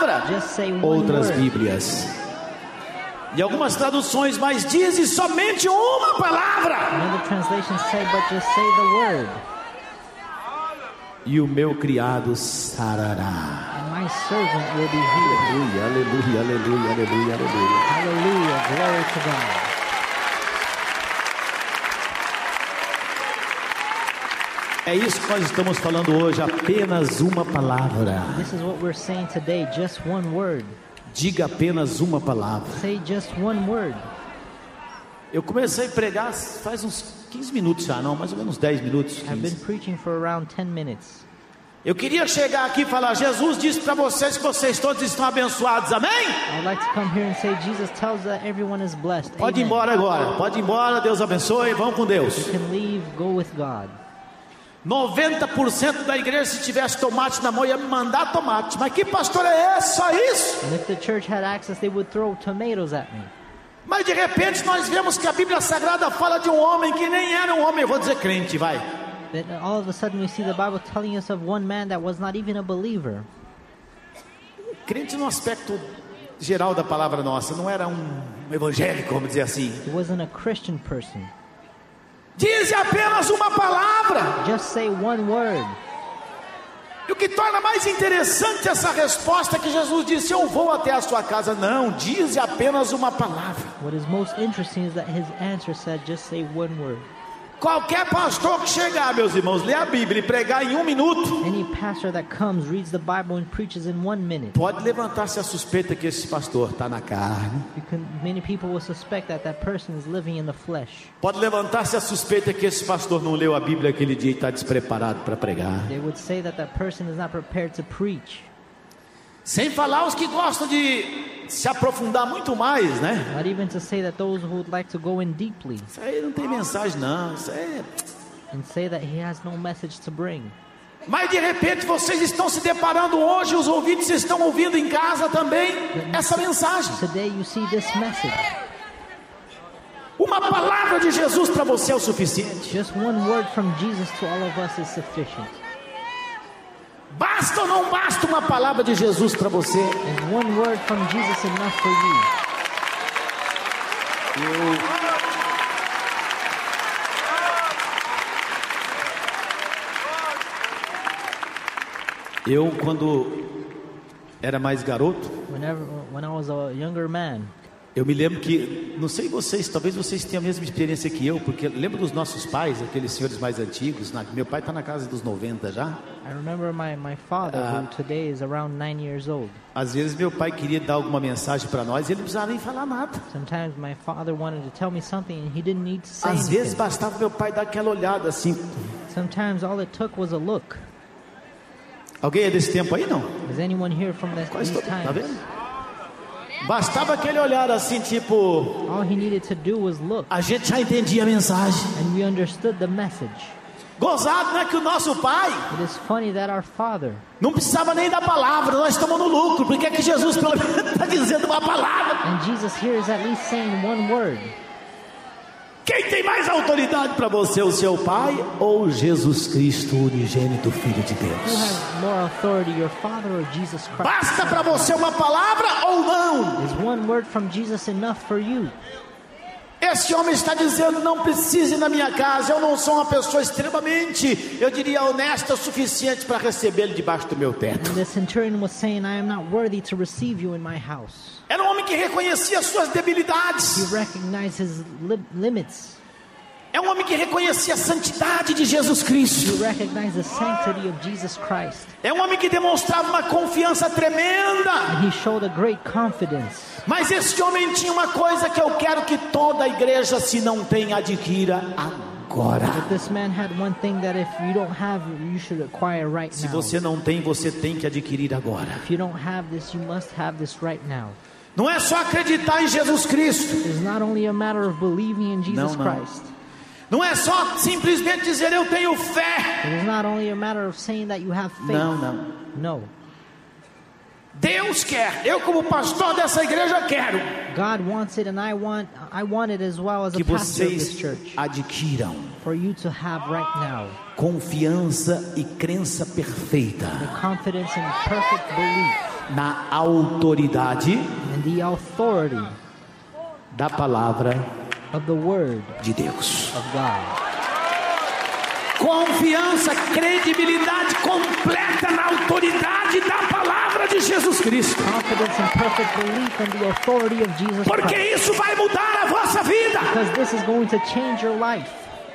palavra. Just say one Outras word. Bíblias. E algumas traduções, mas dize somente uma palavra. Another translation say, but just say the word. E o meu criado sarará. And my servant will be healed. Aleluia, aleluia, aleluia, aleluia, aleluia. Hallelujah, glory to God. É isso que nós estamos falando hoje, apenas uma palavra. This is what we're saying today, just one word. Diga apenas uma palavra. Say just one word. Eu comecei a pregar faz uns 15 minutos já, não, mais ou menos 10 minutos. I've been 15. preaching for around 10 minutes. Eu queria chegar aqui e falar, Jesus disse para vocês que vocês todos estão abençoados, amém? I'd like to come here and say Jesus tells that everyone is blessed. Pode ir Amen. embora agora, pode ir embora, Deus abençoe, vão com Deus. You can leave, go with God. 90% da igreja, se tivesse tomate na mão, ia me mandar tomate. Mas que pastor é esse? Só isso? And if the church had access, they would throw tomatoes at me. Mas de repente nós vemos que a Bíblia Sagrada fala de um homem que nem era um homem, eu vou dizer crente, vai. But all of a sudden we see the Bible telling us of one man that was not even a believer. Crente no aspecto geral da palavra nossa, não era um evangélico, vamos dizer assim. He wasn't a Christian person. Diz apenas uma palavra. Just say one word. E o que torna mais interessante essa resposta é que Jesus disse, eu vou até a sua casa. Não, diz apenas uma palavra. What is most interesting is that his answer said, just say one word. Qualquer pastor que chegar, meus irmãos, ler a Bíblia e pregar em 1 minuto, Any pastor that comes, reads the Bible and preaches in 1 minute. pode levantar-se a suspeita que esse pastor está na carne. Many people will suspect that that person is living in the flesh. Pode levantar-se a suspeita que esse pastor não leu a Bíblia aquele dia e está despreparado para pregar. They would say that that person is not prepared to preach. Sem falar os que gostam de se aprofundar muito mais, né? Not even to say that those who would like to go in deeply Isso aí não tem mensagem não, isso é... and say that he has no message to bring. Mas de repente vocês estão se deparando hoje, os ouvintes estão ouvindo em casa também essa mensagem. Today you see this message. Uma palavra de Jesus para você é o suficiente. Just one word from Jesus to all of us is sufficient. Basta ou não basta uma palavra de Jesus para você? Is one word from Jesus enough for you? Eu quando era mais garoto, When I was a younger man, eu me lembro que, não sei vocês, talvez vocês tenham a mesma experiência que eu, porque lembro dos nossos pais, aqueles senhores mais antigos, meu pai está na casa dos 90 já. I remember my father, who today is around 9 years old. Às vezes meu pai queria dar alguma mensagem para nós e ele não precisava nem falar nada. Sometimes my father wanted to tell me something and he didn't need to say Às vezes anything. bastava meu pai dar aquela olhada assim. Sometimes all it took was a look. Alguém é desse tempo aí, não? Is anyone here from Quase these todo, tá times? vendo? Bastava aquele olhar assim, tipo, All he needed to do was look, a gente já entendia a mensagem. and we understood the message. Gozado, né, que o nosso pai It is funny that our father, não precisava nem da palavra, nós estamos no lucro. Por que é que Jesus pelo menos está dizendo uma palavra? and Jesus here is at least saying one word. Quem tem mais autoridade para você, o seu pai ou Jesus Cristo, o unigênito Filho de Who Deus? has more authority, your father or Jesus Christ? Basta para você uma palavra ou não? Is one word from Jesus enough for you? Esse homem está dizendo, não precise ir na minha casa, eu não sou uma pessoa extremamente, eu diria, honesta o suficiente para recebê-lo debaixo do meu teto. And the centurion was saying, I am not worthy to receive you in my house. Era um homem que reconhecia suas debilidades. He recognized his limits. É um homem que reconhecia a santidade de Jesus Cristo. He recognized the sanctity of Jesus Christ. É um homem que demonstrava uma confiança tremenda. And he showed a great confidence. Mas esse homem tinha uma coisa que eu quero que toda a igreja, se não tem, adquira agora. But this man had one thing that if you don't have, you should acquire right Se now. você não tem, você tem que adquirir agora. If you don't have this, you must have this right now. Não é só acreditar em Jesus Cristo. It's not only a matter of believing in Jesus Não. Christ. Não é só simplesmente dizer eu tenho fé. It is not only a matter of saying that you have faith. Não. No. Deus quer. Eu como pastor dessa igreja quero God wants it, and I want it as well as a que pastor of this vocês church. adquiram For you to have right now confiança e crença perfeita the confidence and perfect belief na autoridade and the authority da palavra of the Word de Deus. of God. Confiança, credibilidade completa na autoridade da palavra de Jesus Cristo. Confidence and perfect belief in the authority of Jesus Porque Christ. isso vai mudar a vossa vida. Because this is going to change your life.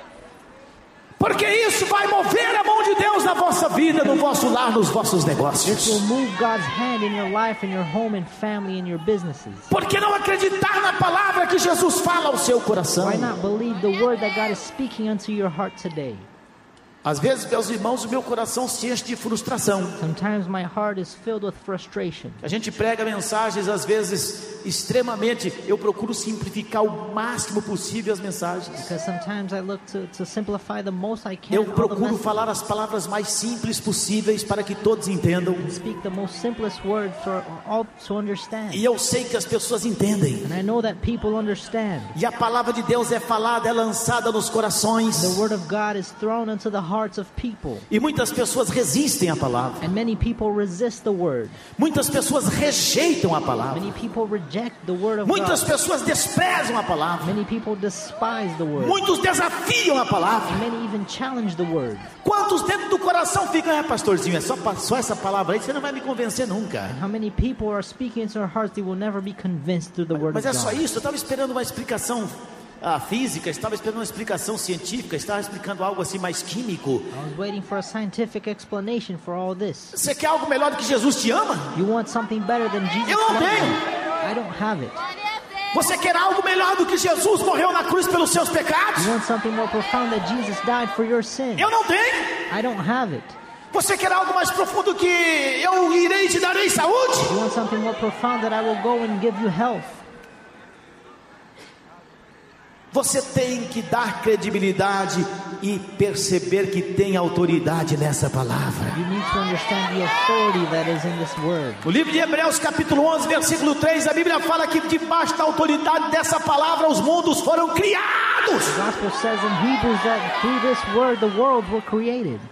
Porque isso vai mover a mão de Deus na vossa vida, no vosso lar, nos vossos This will negócios. move God's hand in your life, in your home and family, in your businesses. Porque não acreditar na palavra que Jesus fala ao seu coração? Why not believe the word that God is speaking unto your heart today? Às vezes, meus irmãos, o meu coração se enche de frustração. Sometimes my heart is filled with frustration. A gente prega mensagens, às vezes, extremamente. Eu procuro simplificar o máximo possível as mensagens. Because sometimes I look to simplify the most I can. Eu all the procuro messages. falar as palavras mais simples possíveis para que todos entendam. Speak the most simplest word for all to understand. E eu sei que as pessoas entendem. And I know that people understand. E a palavra de Deus é falada, é lançada nos corações. The word of God is thrown into the hearts of people. E muitas pessoas resistem à palavra. And many people resist the word. Muitas pessoas rejeitam a palavra. Many people reject the word of Muitas God. pessoas desprezam a palavra. Many people despise the word. Muitos desafiam a palavra. And many even challenge the word. Quantos dentro do coração ficam, pastorzinho, é só essa palavra aí, você não vai me convencer nunca. How many people are speaking into their hearts, they will never be convinced through the word Mas of é só God. isso, eu estava esperando uma explicação física, estava esperando uma explicação científica, estava explicando algo assim mais químico. I was waiting for a scientific explanation for all this. Você quer algo melhor do que Jesus te ama? You want something better than Jesus Eu não loves tenho. you? I don't have it. Você quer algo melhor do que Jesus morreu na cruz pelos seus pecados? You want something more profound that Jesus died for your sin? Eu não tenho. I don't have it. Você quer algo mais profundo que eu irei te darei saúde? You want something more profound that I will go and give you health? Você tem que dar credibilidade e perceber que tem autoridade nessa palavra. You need to understand the authority that is in this word. No livro de Hebreus capítulo 11, versículo 3, a Bíblia fala que debaixo da autoridade dessa palavra os mundos foram criados. The gospel says in Hebrews that through this word the worlds were created.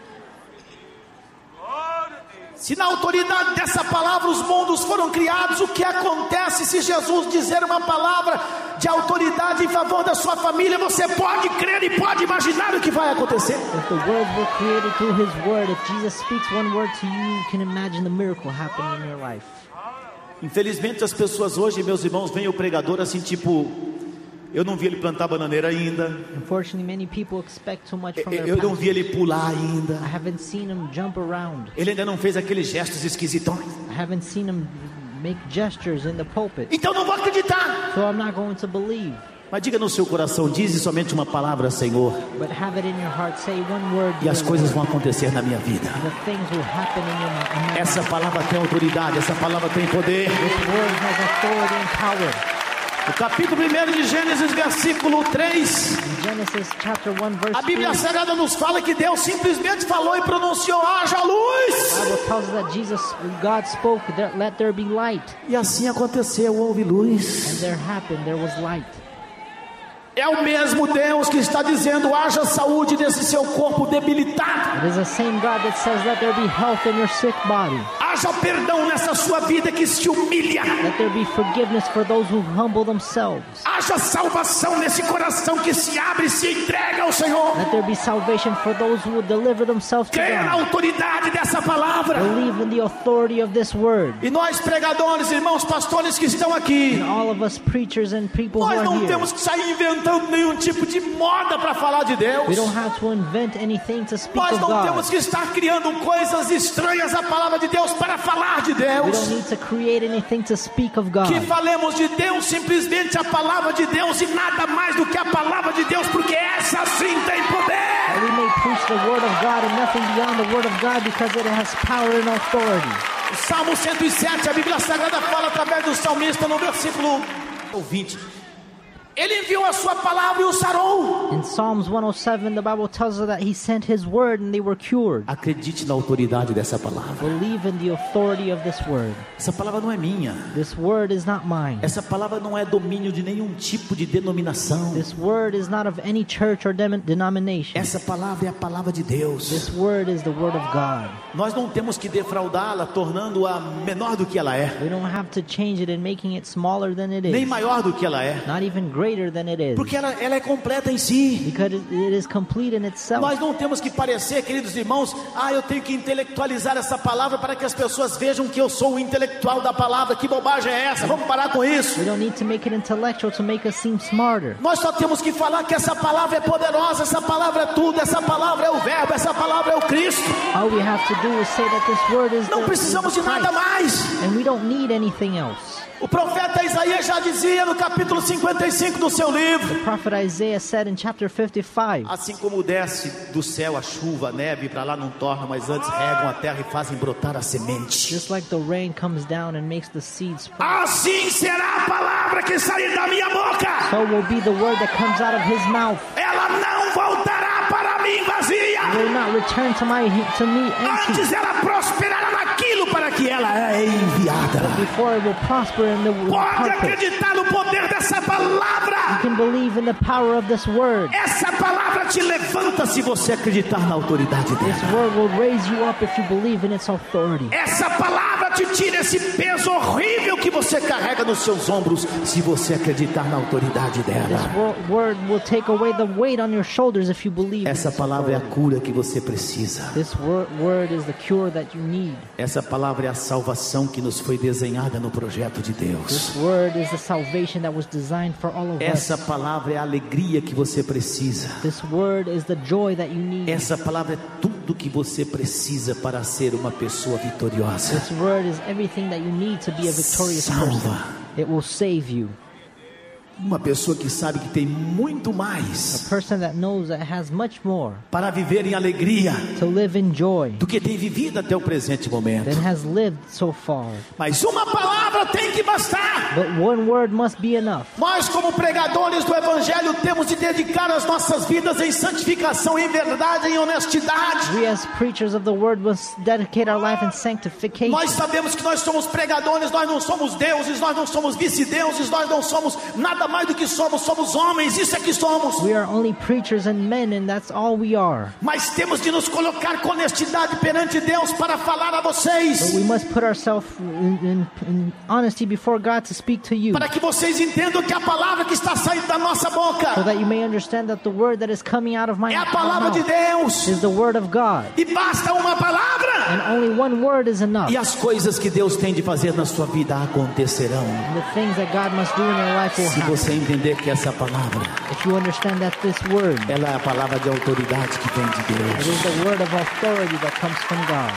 Se na autoridade dessa palavra os mundos foram criados, o que acontece se Jesus dizer uma palavra de autoridade em favor da sua família? Você pode crer e pode imaginar o que vai acontecer. If the worlds were created through his word, if Jesus speaks one word to you, you can imagine the miracle happening in your life. Infelizmente as pessoas hoje, meus irmãos, veem o pregador assim tipo, eu não vi ele plantar bananeira ainda. Unfortunately, many people expect too much from their Eu não vi pastor. ele pular ainda. I haven't seen him jump around. Ele ainda não fez aqueles gestos esquisitões. I haven't seen him make gestures in the pulpit. Então não vou acreditar. So I'm not going to believe. Mas diga no seu coração, dize somente uma palavra, Senhor, But have it in your heart, say one word, e as Lord, coisas vão acontecer na minha vida. the things will happen in your Essa life. palavra tem autoridade, essa palavra tem poder. This word has authority and power. O capítulo 1 de Gênesis, versículo 3, In Genesis chapter 1 verse a Bíblia 3, Sagrada nos fala que Deus simplesmente falou e pronunciou: haja luz. the Bible tells us that God spoke, let there be light. E assim aconteceu, houve luz. And there happened, there was light. É o mesmo Deus que está dizendo: haja saúde nesse seu corpo debilitado. It is the same God that says, let there be health in your sick body. Haja perdão nessa sua vida que se humilha. Let there be forgiveness for those who humble themselves. Haja salvação nesse coração que se abre e se entrega ao Senhor. Let there be salvation for those who will deliver themselves to Creia na God. autoridade dessa palavra. Believe in the authority of this word. E nós pregadores, irmãos pastores que estão aqui, And all of us preachers and people who nós are não here, temos que sair inventando nenhum tipo de moda para falar de Deus. we don't have to invent anything to speak Nós of não God. temos que estar criando coisas estranhas à palavra de Deus para falar de We don't Deus. need to create anything to speak of God. Que falemos de Deus, simplesmente a palavra de Deus e nada mais do que a palavra de Deus, porque essa sim tem That poder. we may preach the word of God and nothing beyond the word of God, because it has power and authority. O Salmo 107, a Bíblia Sagrada fala através do salmista no versículo 20. Ele enviou a sua palavra e o sarou. In Psalms 107, the Bible tells us that he sent his word and they were cured. Acredite na autoridade dessa palavra. Believe in the authority of this word. Essa palavra não é minha. This word is not mine. Essa palavra não é domínio de nenhum tipo de denominação. This word is not of any church or denomination. Essa palavra é a palavra de Deus. This word is the word of God. Nós não temos que defraudá-la, tornando-a menor do que ela é. We don't have to change it and making it smaller than it Nem is. maior do que ela é. Not even greater than it is. Porque ela é completa em si. Because it is complete in itself. Nós não temos que parecer, queridos irmãos, eu tenho que intelectualizar essa palavra para que as pessoas vejam que eu sou o intelectual da palavra. Que bobagem é essa? Vamos parar com isso. We don't need to make it intellectual to make us seem smarter. Nós só temos que falar que essa palavra é poderosa, essa palavra é tudo, essa palavra é o verbo, essa palavra é o Cristo. All we have to do is say that this word is Não precisamos de nada mais. and we don't need anything else. O profeta Isaías já dizia no capítulo 55 do seu livro: The prophet Isaiah said in chapter 55, assim como desce do céu a chuva, a neve, para lá não torna, mas antes regam a terra e fazem brotar a semente. just like the rain comes down and makes the seeds sprout, Assim será a palavra que sair da minha boca. so will be the word that comes out of his mouth. Ela não voltará para mim vazia. It will not return to me empty. Antes ela prosperará naquilo para que ela é enviada. Before it will prosper in the Pode purpose. acreditar no poder dessa palavra. You can believe in the power of this word. Essa palavra te levanta se você acreditar na autoridade This dela. word will raise you up if you believe in its authority. Essa palavra te tira esse peso horrível que você carrega nos seus ombros se você acreditar na autoridade This dela. word will take away the weight on your shoulders if you believe in Essa its palavra é a authority. cura que você precisa. This word is the cure that you need. Essa palavra é a salvação que nos foi desenhada no projeto de Deus. This word is the salvation that was designed for all of Essa us. palavra é a alegria que você precisa. This word is the joy that you need. Essa palavra é tudo que você precisa para ser uma pessoa vitoriosa. This word is everything that you need to be a victorious person. Salva. It will save you. Uma pessoa que sabe que tem muito A mais person that knows that has much more para viver em alegria to live in joy do que tem vivido até o presente momento. than has lived so far. Mas uma palavra tem que bastar. But one word must be enough. Nós, como pregadores do Evangelho, temos de dedicar as nossas vidas em santificação, em verdade, em honestidade. We as preachers of the word must dedicate our life in sanctification. Nós sabemos que nós somos pregadores, nós não somos deuses, nós não somos vice-deuses, nós não somos nada mais do que somos homens, isso é que somos. We are only preachers and men, and that's all we are. Mas temos de nos colocar com honestidade perante Deus para falar a But vocês, we must put ourselves in honesty before God to speak to you, para que vocês entendam que a palavra que está saindo da nossa so boca that you may understand that the word that is coming out of my é a palavra de mouth Deus, is the word of God, e basta uma palavra, and only one word is enough. e as coisas que Deus tem de fazer na sua vida acontecerão. And the things that God must do in your life will Se happen. você entender que essa palavra, If you understand that this word, ela é a palavra de autoridade que vem de it Deus. is the word of authority that comes from God.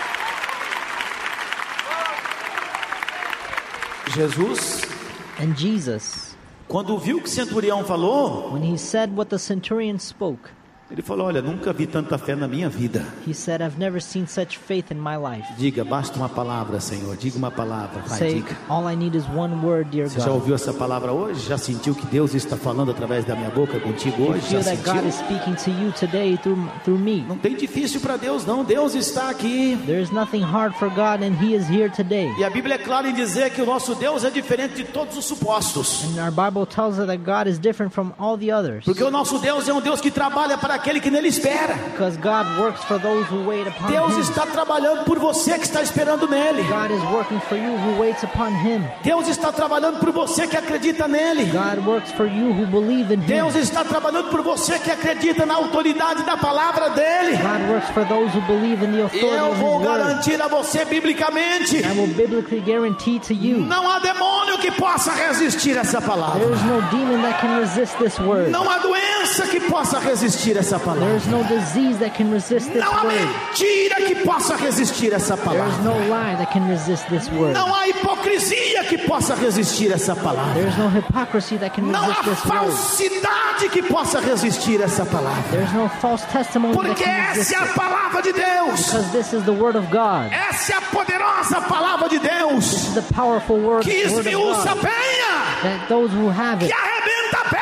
Jesus, And Jesus, quando viu que o centurião falou, when he said what the centurion spoke, ele falou: olha, nunca vi tanta fé na minha vida. he said, I've never seen such faith in my life. Diga, basta uma palavra, Senhor. Diga uma palavra, vai, Say, diga. all I need is one word, dear Você já God. ouviu essa palavra hoje? Já sentiu que Deus está falando através da minha boca contigo You hoje? Já feel that God is sentiu? speaking to you today through me. Não tem difícil para Deus, não. Deus está aqui. There is nothing hard for God, and He is here today. E a Bíblia é clara em dizer que o nosso Deus é diferente de todos os supostos. And our Bible tells us that God is different from all the others, Porque o nosso Deus é um Deus que trabalha para aquele que nele espera. because God works for those who wait upon Deus Him. está trabalhando por você que está esperando nele. God is working for you who waits upon Him. Deus está trabalhando por você que acredita nele. God works for you who believe in Him. Deus está trabalhando por você que acredita na autoridade da palavra dele. God works for those who believe in the authority Eu of His vou word. garantir a você biblicamente: I will biblically guarantee to you, não há demônio que possa resistir essa palavra. there is no demon that can resist this word. Não há doença que possa resistir essa There palavra. is no disease that can resist this Não há word. mentira que possa resistir essa There is palavra. no lie that can resist this word. Não há hipocrisia que possa resistir essa There palavra. is no hypocrisy that can Não há resist this word. falsidade que possa resistir essa palavra. There is no false testimony that Porque can resist essa é a it. palavra de Deus. Because this is the word of God. Essa é a poderosa palavra de This Deus. is the powerful word Que of esmiuça a God. penha, That those who have que it, arrebenta a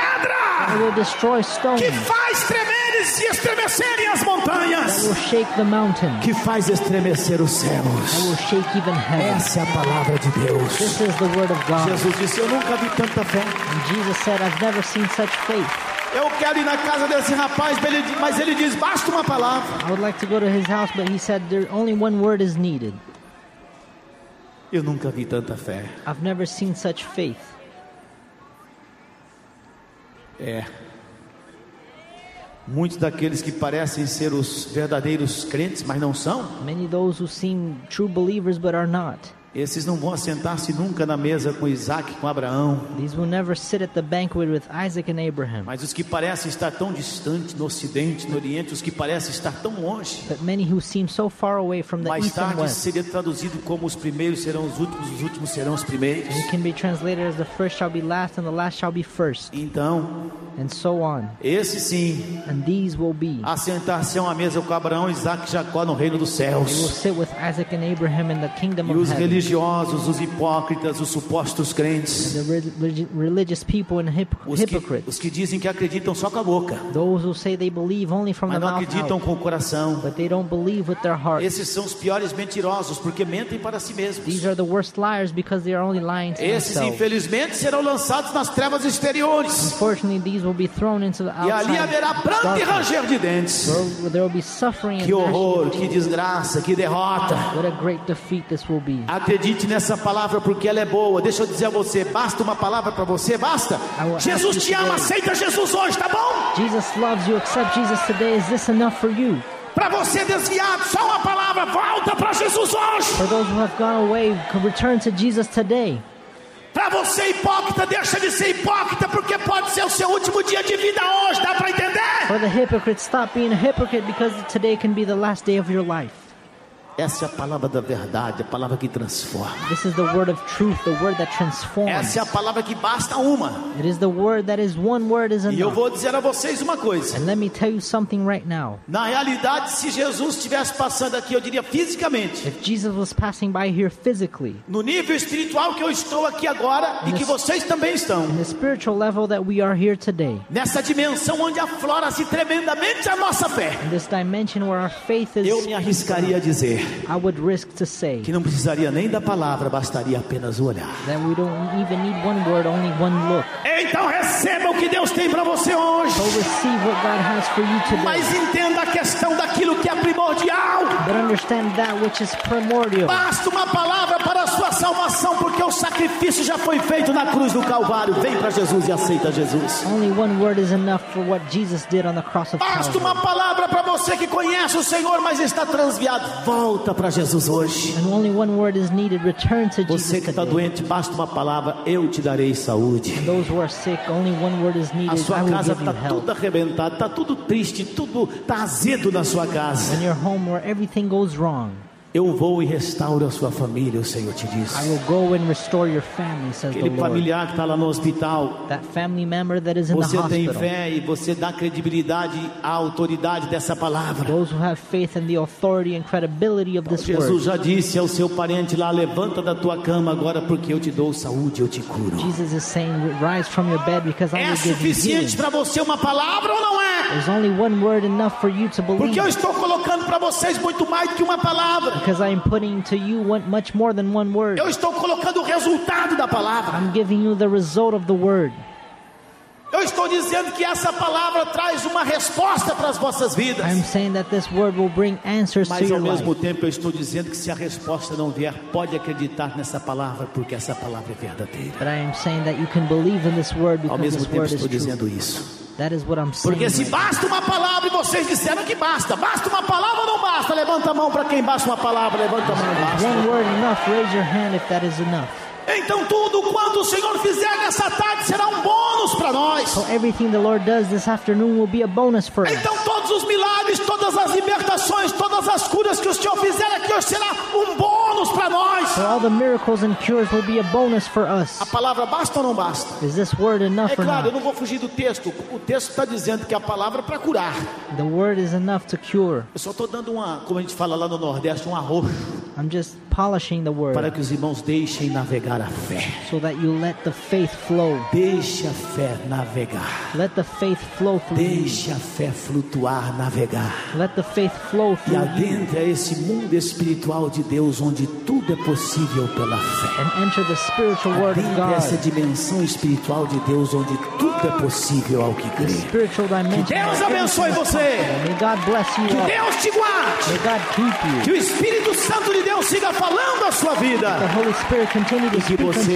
It will destroy stones. Que faz tremerem e estremecerem as montanhas. That will shake the mountain. Que faz estremecer os That céus. will shake even heaven. Essa é a palavra de Deus. This is the word of God. Jesus disse, eu nunca vi tanta fé. And Jesus said, I've never seen such faith. Eu quero ir na casa desse rapaz, mas ele diz, basta uma palavra. I would like to go to his house, but he said there only one word is needed. Eu nunca vi tanta fé. I've never seen such faith. Muitos daqueles que parecem ser os verdadeiros crentes, mas não são, Many those who seem true believers but are not. esses não vão assentar-se nunca na mesa com Isaac, com Abraão. These will never sit at the banquet with Isaac and Abraham. Mas os que parecem estar tão distantes no Ocidente, no Oriente, os que parecem estar tão longe, But many who seem so far away from the mais east and tarde west. seria traduzido como os primeiros serão os últimos serão os primeiros. It can be translated as the first shall be last and the last shall be first, Então, and so on. esse sim, And these will be. assentar-se a uma mesa com Abraão, Isaac e Jacó no reino dos They will céus. sit with Isaac and Abraham in the kingdom E of os heaven. religiosos, os hipócritas, os supostos crentes, The religious people and hypocrites. os que dizem que acreditam só com a boca, Those who say they believe only from the mas não mouth acreditam out, com o coração. but they don't believe with their heart. Esses são os piores mentirosos, porque mentem para si mesmos. These are the worst liars because they are only lying to Esses, themselves. infelizmente, serão lançados nas trevas exteriores. Unfortunately, these will be thrown into the E ali outside haverá pranto e darkness. ranger de dentes. There will be suffering and Que horror, gnashing que of teeth. desgraça, que derrota. What a great defeat this will be. Acredite nessa palavra porque ela é boa. Deixa eu dizer a você, basta uma palavra para você, basta. Jesus te ama, aceita Jesus hoje, tá bom? Jesus loves you. Accept Jesus today. Is this enough for you? Para você desviado, só uma palavra, volta para Jesus hoje. For those who have gone away, can return to Jesus today. Para você hipócrita, deixa de ser hipócrita, porque pode ser o seu último dia de vida hoje, dá para entender? For the hypocrite, stop being a hypocrite because today can be the last day of your life. Essa é a palavra da verdade, a palavra que transforma. This is the word of truth, the word that transforms. Essa é a palavra que basta uma. It is the word that is one word is E eu enough. vou dizer a vocês uma coisa. And let me tell you something right now. Na realidade, se Jesus estivesse passando aqui, eu diria fisicamente, If Jesus was passing by here physically, no nível espiritual que eu estou aqui agora e que vocês também estão, in the spiritual level that we are here today, nessa dimensão onde aflora-se tremendamente a nossa fé, in this dimension where our faith is, eu me arriscaria a dizer I would risk to say que não precisaria nem da palavra, bastaria apenas o olhar. that we don't even need one word, only one look. Então receba o que Deus tem para você hoje. So receive what God has for you today. Mas entenda a questão daquilo que é primordial. But understand that which is primordial. Basta uma palavra para a sua salvação, porque o sacrifício já foi feito na cruz do Calvário. Vem para Jesus e aceita Jesus. Only one word is enough for what Jesus did on the cross of Basta Calvary. uma palavra para você que conhece o Senhor, mas está transviado. Volta para Jesus hoje. And only one word is needed. Return to Você Jesus que está today. doente, basta uma palavra. Eu te darei saúde. Those who are sick, only one word is A needed. sua I will casa give you está help. tudo arrebentado, está tudo triste, tudo está azedo na sua casa. When you're home where everything goes wrong, Eu vou e restauro a sua família, o Senhor te diz. I will go and restore your family, says the Aquele Lord. familiar que está lá no hospital, That family member that is in the você tem hospital. fé e você dá credibilidade à autoridade dessa palavra. Those who have faith in the authority and credibility of this Jesus word. já disse ao seu parente lá, levanta da tua cama agora porque eu te dou saúde, eu te curo. Jesus is saying, rise from your bed because I É will give you suficiente healing. para você uma palavra ou não é? There's only one word enough for you to believe. Porque eu estou colocando para vocês muito mais do que uma palavra. Because I am putting to you much more than one word. Eu estou colocando o resultado da palavra. I'm giving you the result of the word. Eu estou dizendo que essa palavra traz uma resposta para as vossas vidas. I'm saying that this word will bring answers to Mas your ao mesmo life. tempo eu estou dizendo que se a resposta não vier, pode acreditar nessa palavra, porque essa palavra é verdadeira. But I am saying that you can believe in this word Ao because mesmo this tempo word is estou true. dizendo isso. That is what I'm saying. Porque se right now. basta uma palavra e vocês disseram que basta uma palavra ou não basta? Levanta a mão para quem basta uma palavra, levanta a mão. Is Basta. one word enough? Raise your hand if that is enough. Então tudo quanto o Senhor fizer nessa tarde será um bônus para nós. So everything the Lord does this afternoon will be a bonus for us. Então todos os milagres, todas as libertações, todas as curas que o Senhor fizer aqui hoje será um bônus bônus para nós. So all the miracles and cures will be a bonus for us. A palavra basta ou não basta? Is this word enough É or claro, eu not? não vou fugir do texto. O texto está dizendo que a palavra é para curar. The word is enough to cure. Eu só estou dando como a gente fala lá no Nordeste, um arroxo I'm just polishing the word para que os irmãos deixem navegar a fé. so that you let the faith flow. Deixe a fé navegar. Let the faith flow through you. Deixe a fé flutuar, navegar. Let the faith flow E through you. adentra esse mundo espiritual de Deus, onde tudo é possível pela fé. And enter the spiritual word of Adentra essa God. dimensão espiritual de Deus, onde tudo é possível ao que The crê. spiritual dimension. Deus abençoe você. May God bless you Que all. Deus te guarde. May God keep you. Que o Espírito Santo de Deus siga falando a sua vida. The Holy Spirit continue to E que speak você